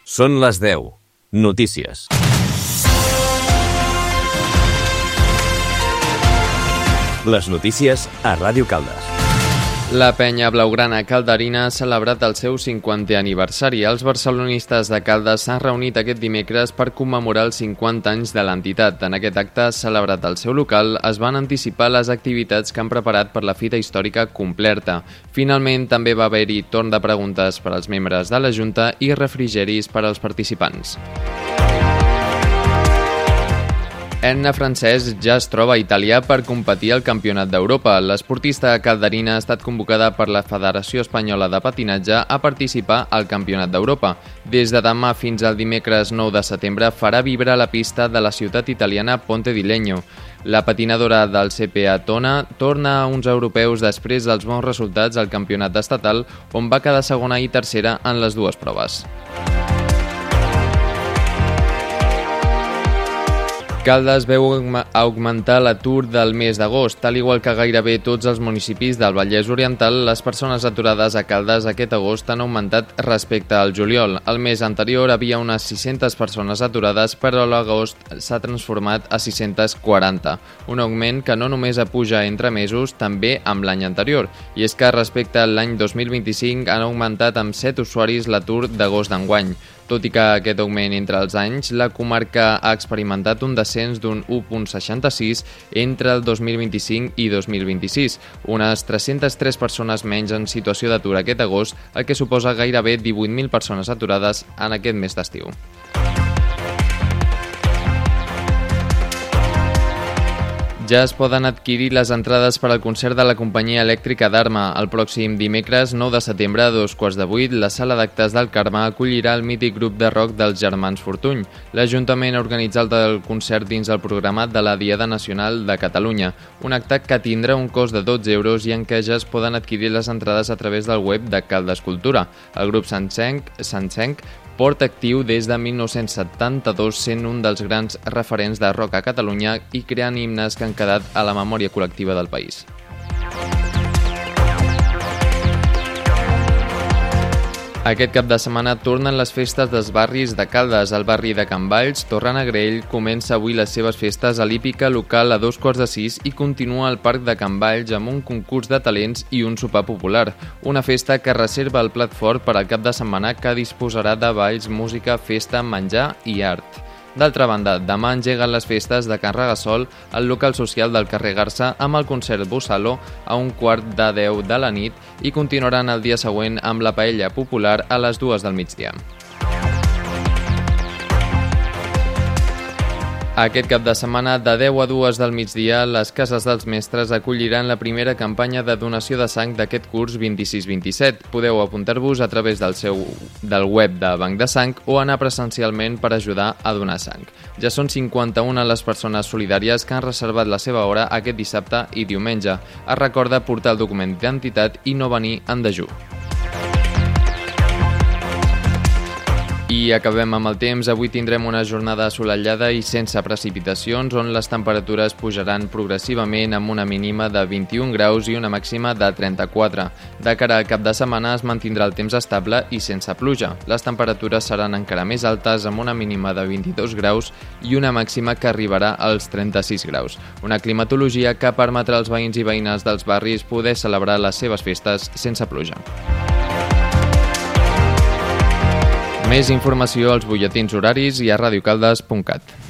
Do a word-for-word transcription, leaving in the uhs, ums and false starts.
Són les deu. Notícies. Les notícies a Ràdio Caldes. La penya blaugrana calderina ha celebrat el seu cinquantè aniversari. Els barcelonistes de Caldes s'han reunit aquest dimecres per commemorar els cinquanta anys de l'entitat. En aquest acte, celebrat al seu local, es van anticipar les activitats que han preparat per la fita històrica completa. Finalment, també va haver-hi torn de preguntes per als membres de la Junta i refrigeris per als participants. Enna Francesc ja es troba a Itàlia per competir al Campionat d'Europa. L'esportista calderina ha estat convocada per la Federació Espanyola de Patinatge a participar al Campionat d'Europa. Des de demà fins al dimecres nou de setembre farà vibrar la pista de la ciutat italiana Ponte di Legno. La patinadora del C P A Tona torna a uns europeus després dels bons resultats al Campionat estatal, on va quedar segona i tercera en les dues proves. Caldes veu augmentar l'atur del mes d'agost. Tal igual que gairebé tots els municipis del Vallès Oriental, les persones aturades a Caldes aquest agost han augmentat respecte al juliol. El mes anterior havia unes sis-centes persones aturades, però l'agost s'ha transformat a sis-centes quaranta. Un augment que no només puja entre mesos, també amb l'any anterior. I és que respecte a l'any dos mil vint-i-cinc han augmentat amb set usuaris l'atur d'agost d'enguany. Tot i que aquest augment entre els anys, la comarca ha experimentat un descens d'un u coma seixanta-sis entre el dos mil vint-i-cinc i dos mil vint-i-sis, unes tres-centes tres persones menys en situació d'atur aquest agost, el que suposa gairebé divuit mil persones aturades en aquest mes d'estiu. Ja es poden adquirir les entrades per al concert de la companyia elèctrica d'Arma. El pròxim dimecres, nou de setembre, a dos quarts de vuit, la sala d'actes del Carme acollirà el mític grup de rock dels Germans Fortuny. L'Ajuntament ha organitzat el concert dins el programa de la Diada Nacional de Catalunya, un acte que tindrà un cost de dotze euros i en què ja es poden adquirir les entrades a través del web de Caldes Cultura. El grup Sancenc, Sancenc porta actiu des de mil nou-cents setanta-dos, sent un dels grans referents de rock a Catalunya i creant himnes que han quedat a la memòria col·lectiva del país. Aquest cap de setmana tornen les festes dels barris de Caldes. El barri de Can Valls, Torrenegrell, comença avui les seves festes a l'hípica local a dos quarts de sis i continua al Parc de Can Valls amb un concurs de talents i un sopar popular. Una festa que reserva el plat fort per al cap de setmana que disposarà de balls, música, festa, menjar i art. D'altra banda, demà engeguen les festes de Can Regasol al local social del carrer Garça amb el concert Bussalo a un quart de deu de la nit i continuaran el dia següent amb la paella popular a les dues del migdia. Aquest cap de setmana, de deu a dues del migdia, les Cases dels Mestres acolliran la primera campanya de donació de sang d'aquest curs vint-i-sis vint-i-set. Podeu apuntar-vos a través del seu del web de Banc de Sang o anar presencialment per ajudar a donar sang. Ja són cinquanta-una les persones solidàries que han reservat la seva hora aquest dissabte i diumenge. Es recorda portar el document d'identitat i no venir en dejú. I acabem amb el temps. Avui tindrem una jornada assolellada i sense precipitacions, on les temperatures pujaran progressivament amb una mínima de vint-i-un graus i una màxima de trenta-quatre. De cara al cap de setmana es mantindrà el temps estable i sense pluja. Les temperatures seran encara més altes, amb una mínima de vint-i-dos graus i una màxima que arribarà als trenta-sis graus. Una climatologia que permetrà als veïns i veïnes dels barris poder celebrar les seves festes sense pluja. Més informació als butlletins horaris i a radiocaldes punt cat.